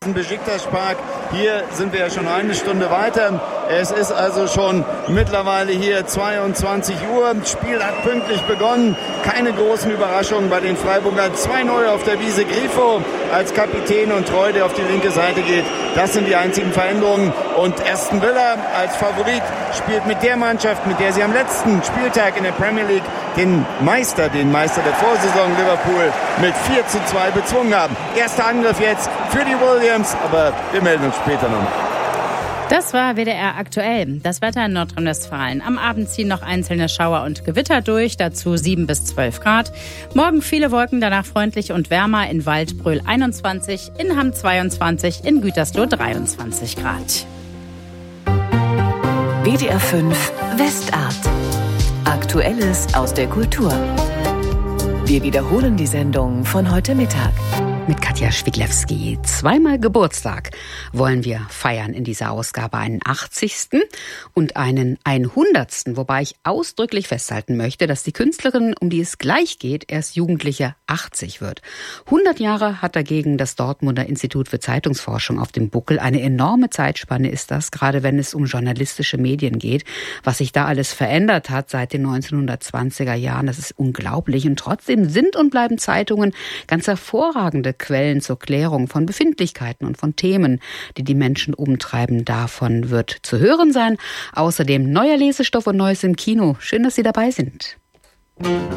Besiktas-Park. Hier sind wir ja schon eine Stunde weiter. Es ist also schon mittlerweile hier 22 Uhr. Das Spiel hat pünktlich begonnen. Keine großen Überraschungen bei den Freiburgern. 2-0 auf der Wiese. Grifo als Kapitän und Treu, der auf die linke Seite geht. Das sind die einzigen Veränderungen. Und Aston Villa als Favorit spielt mit der Mannschaft, mit der sie am letzten Spieltag in der Premier League den Meister der Vorsaison Liverpool mit 4-2 bezwungen haben. Erster Angriff jetzt für die Williams, aber wir melden uns später noch. Das war WDR aktuell. Das Wetter in Nordrhein-Westfalen. Am Abend ziehen noch einzelne Schauer und Gewitter durch, dazu 7 bis 12 Grad. Morgen viele Wolken, danach freundlich und wärmer. In Waldbröl 21, in Hamm 22, in Gütersloh 23 Grad. WDR 5 Westart. Aktuelles aus der Kultur. Wir wiederholen die Sendung von heute Mittag. Mit Katja Schwidlewski. Zweimal Geburtstag wollen wir feiern in dieser Ausgabe. Einen 80. und einen 100. Wobei ich ausdrücklich festhalten möchte, dass die Künstlerin, um die es gleich geht, erst Jugendliche 80 wird. 100 Jahre hat dagegen das Dortmunder Institut für Zeitungsforschung auf dem Buckel. Eine enorme Zeitspanne ist das, gerade wenn es um journalistische Medien geht. Was sich da alles verändert hat seit den 1920er Jahren, das ist unglaublich. Und trotzdem sind und bleiben Zeitungen ganz hervorragende Quellen zur Klärung von Befindlichkeiten und von Themen, die die Menschen umtreiben. Davon wird zu hören sein. Außerdem neuer Lesestoff und Neues im Kino. Schön, dass Sie dabei sind.